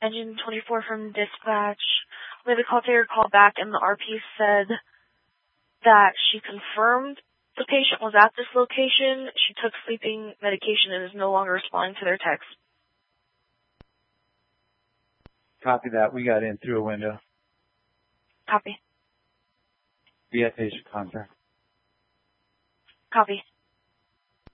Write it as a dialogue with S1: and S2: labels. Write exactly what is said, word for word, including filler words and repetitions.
S1: Engine twenty-four from dispatch. We had a call taker call back, and the R P said that she confirmed the patient was at this location. She took sleeping medication and is no longer responding to their text.
S2: Copy that. We got in through a window.
S1: Copy.
S2: Be at patient contact.
S1: Copy.